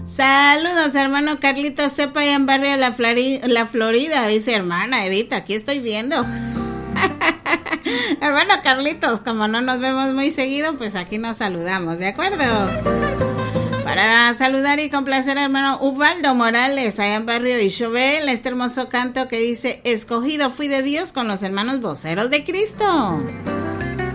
Saludos, hermano Carlitos Cepa, allá en barrio La Florida, dice hermana Edith, aquí estoy viendo. Hermano Carlitos, como no nos vemos muy seguido, pues aquí nos saludamos, ¿de acuerdo? Para saludar y complacer al hermano Ubaldo Morales, allá en barrio Ixobel, este hermoso canto que dice: escogido fui de Dios con los hermanos voceros de Cristo.